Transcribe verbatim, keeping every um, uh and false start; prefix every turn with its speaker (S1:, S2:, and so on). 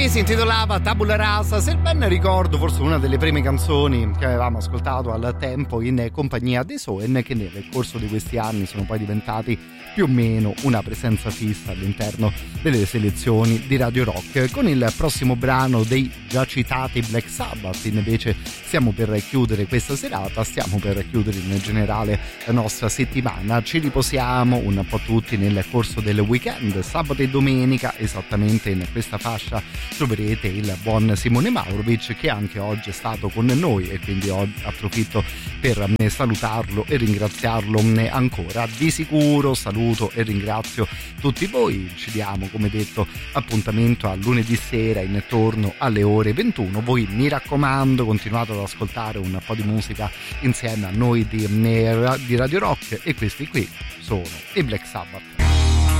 S1: P si intitolava Tabula Rasa, se ben ricordo forse una delle prime canzoni che avevamo ascoltato al tempo in compagnia dei Soen, che nel corso di questi anni sono poi diventati più o meno una presenza fissa all'interno delle selezioni di Radio Rock. Con il prossimo brano dei già citati Black Sabbath invece stiamo per chiudere questa serata, stiamo per chiudere in generale la nostra settimana, ci riposiamo un po' tutti nel corso del weekend, sabato e domenica. Esattamente in questa fascia troverete il buon Simone Maurovic, che anche oggi è stato con noi, e quindi oggi approfitto per salutarlo e ringraziarlo ancora. Di sicuro saluto e ringrazio tutti voi, ci diamo come detto appuntamento a lunedì sera intorno alle ore ventuno. Voi mi raccomando continuate ad ascoltare un po' di musica insieme a noi di, di Radio Rock, e questi qui sono i Black Sabbath.